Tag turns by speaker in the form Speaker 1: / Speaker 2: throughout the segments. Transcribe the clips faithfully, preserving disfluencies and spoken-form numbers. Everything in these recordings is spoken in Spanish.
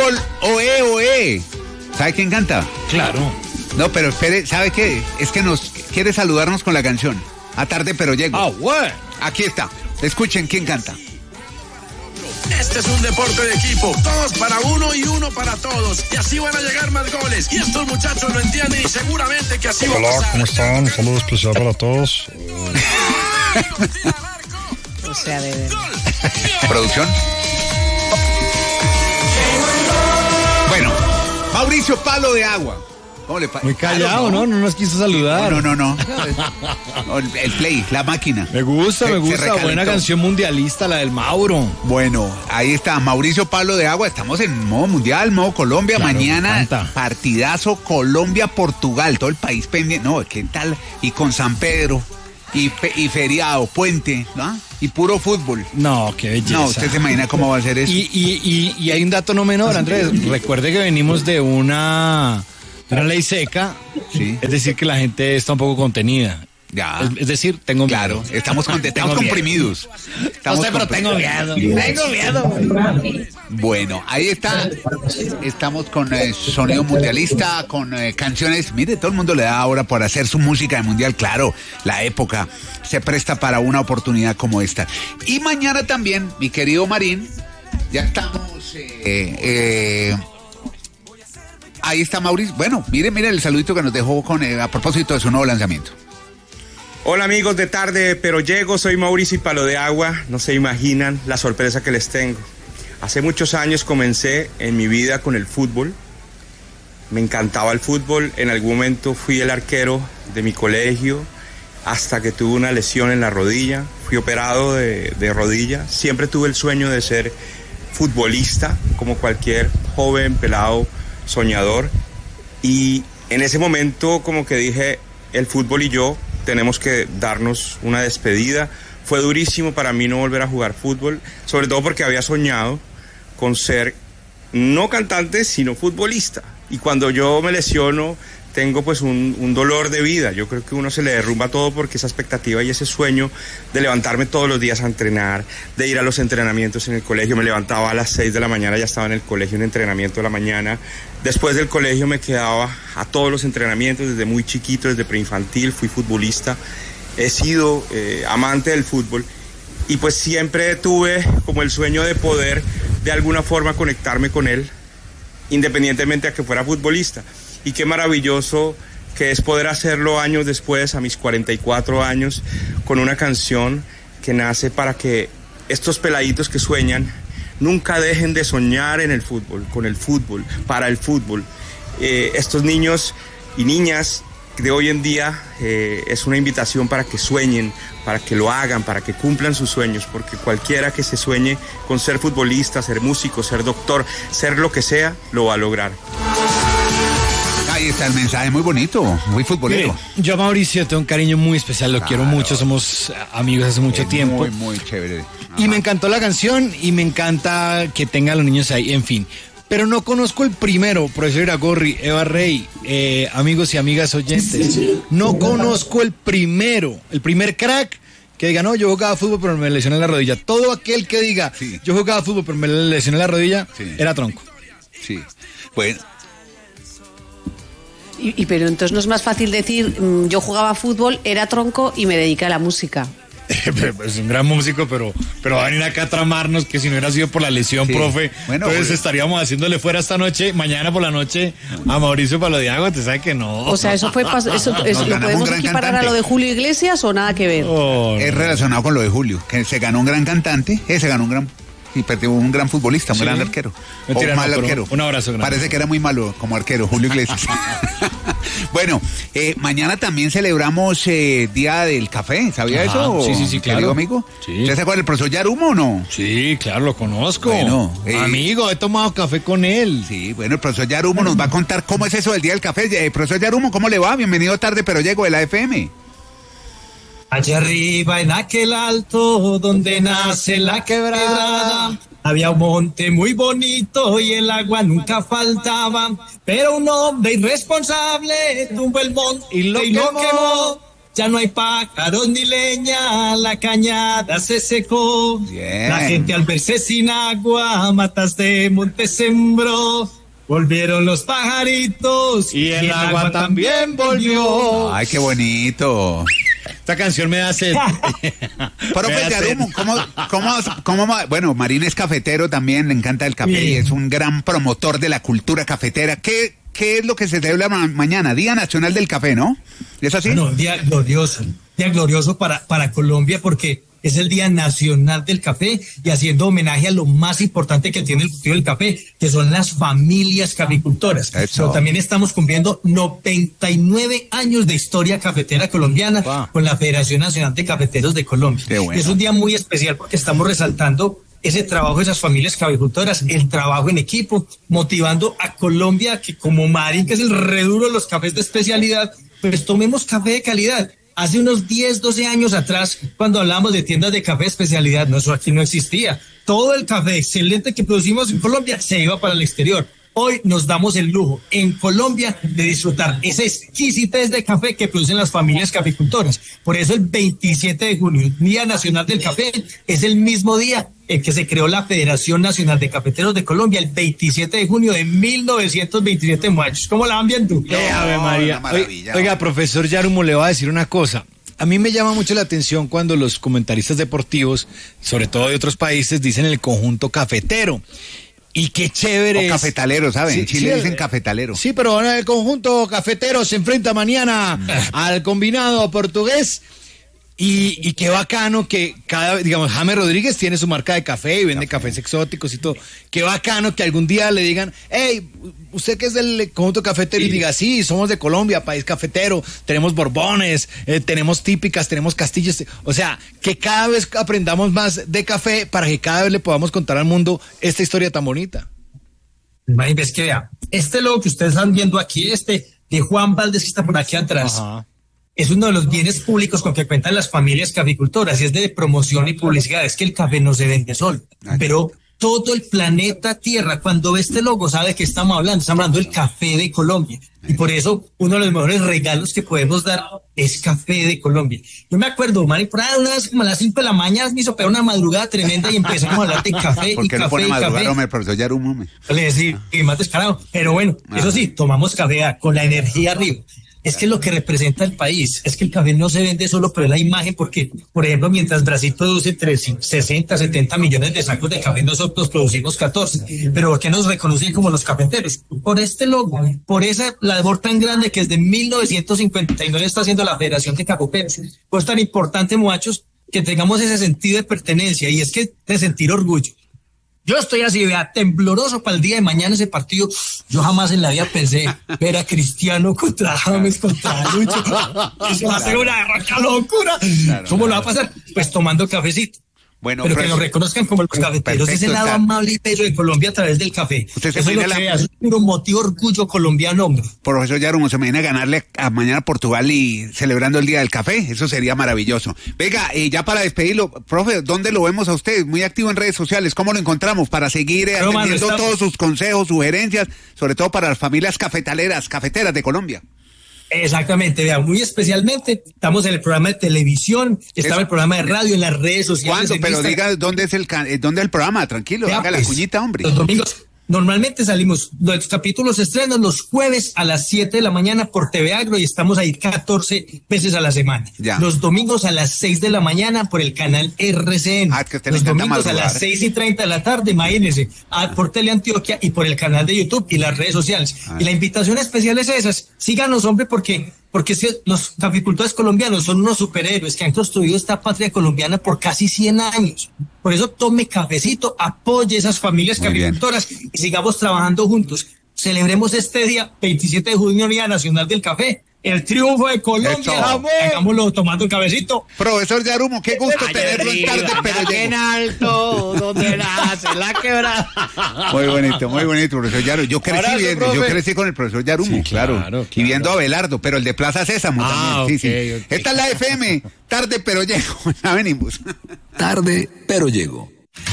Speaker 1: fútbol, oe, oe. ¿Sabe quién canta?
Speaker 2: Claro.
Speaker 1: No, pero espere, ¿sabe qué? Es que nos quiere saludarnos con la canción. A tarde, pero llego.
Speaker 2: Ah, bueno.
Speaker 1: Aquí está. Escuchen quién canta.
Speaker 3: Este es un deporte de equipo, todos para uno y uno para todos, y así van a llegar más goles, y estos muchachos lo entienden y seguramente que así va a pasar.
Speaker 4: Hola, ¿cómo están? Un saludo especial para todos.
Speaker 5: O sea, de verdad.
Speaker 1: ¿Producción? Bueno, Mauricio Palo de Agua. ¿Cómo le
Speaker 2: Muy callado, ¿no? No nos quiso saludar.
Speaker 1: No, no, no. no. El, el play, la máquina.
Speaker 2: Me gusta,
Speaker 1: se,
Speaker 2: me gusta. Buena canción mundialista, la del Mauro.
Speaker 1: Bueno, ahí está, Mauricio Pablo de Agua. Estamos en modo mundial, modo Colombia. Claro, mañana, partidazo Colombia-Portugal. Todo el país pendiente. No, ¿qué tal? Y con San Pedro. Y, y feriado, puente, ¿no? Y puro fútbol.
Speaker 2: No, qué belleza.
Speaker 1: No, usted se imagina cómo va a ser eso.
Speaker 2: Y, y, y, y hay un dato no menor, Andrés. Recuerde que venimos de una... Una ley seca, sí. Es decir, que la gente está un poco contenida.
Speaker 1: Ya.
Speaker 2: Es, es decir, tengo miedo.
Speaker 1: Claro, estamos, con, estamos comprimidos.
Speaker 2: Estamos no sé, pero tengo miedo. Tengo miedo.
Speaker 1: Bueno, ahí está. Estamos con eh, sonido mundialista, con eh, canciones. Mire, todo el mundo le da ahora por hacer su música de mundial. Claro, la época se presta para una oportunidad como esta. Y mañana también, mi querido Marín, ya estamos... Eh, eh, Ahí está Mauricio. Bueno, mire, mire el saludito que nos dejó con eh, a propósito de su nuevo lanzamiento.
Speaker 6: Hola amigos de Tarde, pero llego, soy Mauricio Palo de Agua. No se imaginan la sorpresa que les tengo. Hace muchos años comencé en mi vida con el fútbol. Me encantaba el fútbol. En algún momento fui el arquero de mi colegio hasta que tuve una lesión en la rodilla. Fui operado de, de rodilla. Siempre tuve el sueño de ser futbolista, como cualquier joven pelado soñador, y en ese momento como que dije, el fútbol y yo tenemos que darnos una despedida. Fue durísimo para mí no volver a jugar fútbol, sobre todo porque había soñado con ser no cantante sino futbolista, y cuando yo me lesiono tengo pues un, un dolor de vida. Yo creo que uno se le derrumba todo porque esa expectativa y ese sueño de levantarme todos los días a entrenar, de ir a los entrenamientos en el colegio. Me levantaba a las seis de la mañana, ya estaba en el colegio en entrenamiento de la mañana. Después del colegio me quedaba a todos los entrenamientos desde muy chiquito, desde preinfantil, fui futbolista. He sido eh, amante del fútbol y pues siempre tuve como el sueño de poder de alguna forma conectarme con él, independientemente a que fuera futbolista. Y qué maravilloso que es poder hacerlo años después, a mis cuarenta y cuatro años, con una canción que nace para que estos peladitos que sueñan nunca dejen de soñar en el fútbol, con el fútbol, para el fútbol. Eh, estos niños y niñas de hoy en día eh, es una invitación para que sueñen, para que lo hagan, para que cumplan sus sueños, porque cualquiera que se sueñe con ser futbolista, ser músico, ser doctor, ser lo que sea, lo va a lograr.
Speaker 1: Ahí está el mensaje, muy bonito, muy futbolero.
Speaker 2: Mire, yo a Mauricio tengo un cariño muy especial, lo claro. quiero mucho, somos amigos hace mucho
Speaker 1: es
Speaker 2: tiempo.
Speaker 1: Muy, muy chévere. Ajá.
Speaker 2: Y me encantó la canción y me encanta que tenga a los niños ahí, en fin. Pero no conozco el primero, profesor Iragorri, Eva Rey, eh, amigos y amigas oyentes. No conozco el primero, el primer crack que diga, no, yo jugaba fútbol pero me lesioné la rodilla. Todo aquel que diga, sí. yo jugaba fútbol pero me lesioné la rodilla, sí. era tronco.
Speaker 1: Sí, bueno.
Speaker 5: Y, y pero entonces no es más fácil decir, mmm, yo jugaba fútbol, era tronco y me dediqué a la música.
Speaker 2: Es un gran músico, pero, pero va a venir acá a tramarnos que si no hubiera sido por la lesión, sí. profe, bueno, entonces pues, estaríamos haciéndole fuera esta noche, mañana por la noche, a Mauricio Palo de Agua, te sabe que no.
Speaker 5: O sea, eso fue eso, eso, eso ¿lo podemos equiparar cantante. a lo de Julio Iglesias o nada que ver?
Speaker 1: Oh, es relacionado con lo de Julio, que se ganó un gran cantante, eh, se ganó un gran y perdió un gran futbolista, un sí. gran arquero.
Speaker 2: Mentira,
Speaker 1: o un mal
Speaker 2: no,
Speaker 1: arquero.
Speaker 2: Un abrazo grande.
Speaker 1: Parece que era muy malo como arquero, Julio Iglesias. Bueno, eh, mañana también celebramos eh, Día del Café, ¿sabía Ajá, eso?
Speaker 2: Sí, sí, sí, claro.
Speaker 1: ¿Querido amigo?
Speaker 2: Sí.
Speaker 1: ¿Usted se acuerda del profesor Yarumo o no?
Speaker 2: Sí, claro, lo conozco.
Speaker 1: Bueno, eh,
Speaker 2: amigo, he tomado café con él.
Speaker 1: Sí, bueno, el profesor Yarumo nos va a contar cómo es eso del Día del Café. Eh, profesor Yarumo, ¿cómo le va? Bienvenido tarde, pero llego de la F M.
Speaker 7: Allá arriba en aquel alto donde nace la quebrada, había un monte muy bonito y el agua nunca faltaba, pero un hombre irresponsable tumbó el monte y lo, y lo quemó. ya no hay pájaros ni leña, la cañada se secó.
Speaker 1: Bien.
Speaker 7: La gente al verse sin agua, matas de monte sembró. Volvieron los pajaritos
Speaker 2: Y el agua también volvió.
Speaker 1: Ay, qué bonito.
Speaker 2: Esta canción me da sed.
Speaker 1: Profe
Speaker 2: Me da
Speaker 1: Yarumo,
Speaker 2: sed.
Speaker 1: ¿cómo, cómo, cómo, bueno, Marín es cafetero también, le encanta el café y
Speaker 7: Bien.
Speaker 1: es un gran promotor de la cultura cafetera. ¿Qué, qué es lo que se celebra ma- mañana? Día Nacional del Café, ¿no? ¿Es así?
Speaker 7: No, un día glorioso, día glorioso para, para Colombia porque es el Día Nacional del Café y haciendo homenaje a lo más importante que tiene el cultivo del café, que son las familias caficultoras.
Speaker 1: Eso.
Speaker 7: Pero también estamos cumpliendo noventa y nueve años de historia cafetera colombiana
Speaker 2: Wow.
Speaker 7: con la Federación Nacional de Cafeteros de Colombia.
Speaker 1: Qué bueno.
Speaker 7: Es un día muy especial porque estamos resaltando ese trabajo de esas familias caficultoras, el trabajo en equipo, motivando a Colombia que como Marín, que es el reduro de los cafés de especialidad, pues tomemos café de calidad. Hace unos diez, doce años atrás, cuando hablábamos de tiendas de café de especialidad, no, eso aquí no existía. Todo el café excelente que producimos en Colombia se iba para el exterior. Hoy nos damos el lujo en Colombia de disfrutar esa exquisitez de café que producen las familias caficultoras. Por eso el veintisiete de junio, Día Nacional del Café, es el mismo día en que se creó la Federación Nacional de Cafeteros de Colombia, el veintisiete de junio de mil novecientos veintisiete, muchachos. ¿Cómo la van viendo?
Speaker 2: Eh, Ave
Speaker 1: No,
Speaker 2: María.
Speaker 1: una maravilla.
Speaker 2: Oiga, profesor Yarumo, le voy a decir una cosa. A mí me llama mucho la atención cuando los comentaristas deportivos, sobre todo de otros países, dicen el conjunto cafetero. Y qué chévere
Speaker 1: O
Speaker 2: es.
Speaker 1: cafetalero, ¿saben?
Speaker 2: Sí,
Speaker 1: En Chile
Speaker 2: sí,
Speaker 1: dicen
Speaker 2: el-
Speaker 1: cafetalero.
Speaker 2: Sí, pero ahora el conjunto cafetero se enfrenta mañana al combinado portugués. Y, y qué bacano que cada, digamos, James Rodríguez tiene su marca de café y vende cafés exóticos y todo. Qué bacano que algún día le digan, hey, usted que es del conjunto cafetero y diga, sí, somos de Colombia, país cafetero, tenemos borbones, eh, tenemos típicas, tenemos castillos. O sea, que cada vez aprendamos más de café para que cada vez le podamos contar al mundo esta historia tan bonita.
Speaker 7: Imagínense que vea, este logo que ustedes están viendo aquí, este de Juan Valdés que está por aquí atrás,
Speaker 2: Ajá.
Speaker 7: es uno de los bienes públicos con que cuentan las familias caficultoras y es de promoción y publicidad. Es que el café no se vende solo, pero todo el planeta Tierra, cuando ve este logo, sabe que estamos hablando, estamos hablando del café de Colombia. Y por eso uno de los mejores regalos que podemos dar es café de Colombia. Yo me acuerdo, Mari, por ahí una vez como a las cinco de la mañana me hizo pegar una madrugada tremenda y empezamos a hablar de café y
Speaker 1: Porque no
Speaker 7: café
Speaker 1: pone
Speaker 7: y
Speaker 1: madrugar,
Speaker 7: café.
Speaker 1: hombre, el profesor Yarumo, hombre.
Speaker 7: Le decía, y más descarado. Pero bueno,
Speaker 1: Ah.
Speaker 7: eso sí, tomamos café ah, con la energía arriba. Es que lo que representa el país es que el café no se vende solo por la imagen, porque, por ejemplo, mientras Brasil produce entre sesenta, setenta millones de sacos de café, nosotros producimos catorce. Pero ¿por qué nos reconocen como los cafeteros? Por este logo, por esa labor tan grande que desde mil novecientos cincuenta y nueve está haciendo la Federación de Cafeteros. Pues tan importante, muchachos, que tengamos ese sentido de pertenencia y es que de sentir orgullo. Yo estoy así, vea, tembloroso para el día de mañana ese partido. Yo jamás en la vida pensé ver a Cristiano contra James, contra Lucho. Eso va a ser una arranca locura.
Speaker 1: Claro,
Speaker 7: ¿Cómo
Speaker 1: claro.
Speaker 7: lo va a pasar? Pues tomando cafecito.
Speaker 1: Bueno,
Speaker 7: Pero que
Speaker 1: profesor,
Speaker 7: nos reconozcan como los cafeteros. Es
Speaker 1: perfecto,
Speaker 7: el lado
Speaker 1: está.
Speaker 7: amable y bello de Colombia a través del café.
Speaker 1: Usted se
Speaker 7: Eso es lo
Speaker 1: imagina
Speaker 7: que
Speaker 1: la-
Speaker 7: vea, es un motivo de orgullo colombiano, hombre.
Speaker 1: Profesor Yarumo, se me viene a ganarle a mañana a Portugal y celebrando el Día del Café. Eso sería maravilloso. Venga, eh, ya para despedirlo, profe, ¿dónde lo vemos a usted? Muy activo en redes sociales. ¿Cómo lo encontramos? Para seguir eh,
Speaker 7: Pero, mano,
Speaker 1: atendiendo
Speaker 7: estamos-
Speaker 1: todos sus consejos, sugerencias, sobre todo para las familias cafetaleras, cafeteras de Colombia.
Speaker 7: Exactamente, vea, muy especialmente estamos en el programa de televisión, está
Speaker 1: Eso.
Speaker 7: en el programa de radio, en las redes sociales.
Speaker 1: ¿Cuándo?
Speaker 7: en
Speaker 1: Pero
Speaker 7: Instagram.
Speaker 1: diga dónde es el can- eh, dónde es el programa, tranquilo,
Speaker 7: Vea,
Speaker 1: haga la
Speaker 7: pues,
Speaker 1: cuñita, hombre.
Speaker 7: Los domingos. Normalmente salimos, los capítulos se estrenan los jueves a las siete de la mañana por T V Agro y estamos ahí catorce veces a la semana.
Speaker 1: Ya.
Speaker 7: Los domingos a las seis de la mañana por el canal R C N.
Speaker 1: Ah, que a usted le
Speaker 7: Los
Speaker 1: encanta
Speaker 7: domingos a
Speaker 1: madrugar.
Speaker 7: las seis y treinta de la tarde, imagínense, ah, por Teleantioquia y por el canal de YouTube y las redes sociales.
Speaker 1: Ah.
Speaker 7: Y la invitación especial es esas. Síganos, hombre, porque porque si los caficultores colombianos son unos superhéroes que han construido esta patria colombiana por casi cien años. Por eso tome cafecito, apoye esas familias
Speaker 1: Muy bien.
Speaker 7: caficultoras y sigamos trabajando juntos. Celebremos este día, veintisiete de junio, Día Nacional del Café. El triunfo de Colombia.
Speaker 1: Eso.
Speaker 7: ¡Vamos! Hagámoslo tomando un cafecito.
Speaker 1: Profesor Yarumo, qué gusto tenerlo en tarde, pero
Speaker 2: en
Speaker 1: llego.
Speaker 2: alto, donde nace la quebrada.
Speaker 1: Muy bonito, muy bonito, profesor Yarumo. Yo crecí
Speaker 2: Abrazo,
Speaker 1: viendo, yo
Speaker 2: profe.
Speaker 1: crecí con el profesor Yarumo,
Speaker 2: Sí,
Speaker 1: claro,
Speaker 2: claro,
Speaker 1: y
Speaker 2: claro.
Speaker 1: viendo a Abelardo, pero el de Plaza Sésamo
Speaker 2: Ah,
Speaker 1: también. Sí,
Speaker 2: ok,
Speaker 1: sí.
Speaker 2: ok.
Speaker 1: Esta es la F M, tarde pero llego. Ya venimos.
Speaker 8: Tarde, pero llego.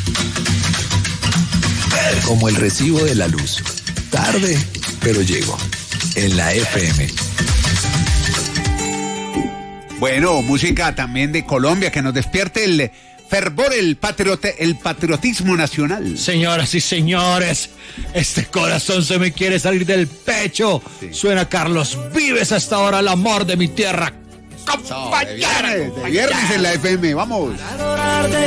Speaker 8: Como el recibo de la luz. Tarde, pero llego. En la F M.
Speaker 1: Bueno, música también de Colombia que nos despierte el fervor, el, patriote, el patriotismo nacional.
Speaker 2: Señoras y señores, este corazón se me quiere salir del pecho. Sí. Suena Carlos Vives hasta ahora, el amor de mi tierra.
Speaker 1: Compañera, de viernes en la F M, vamos.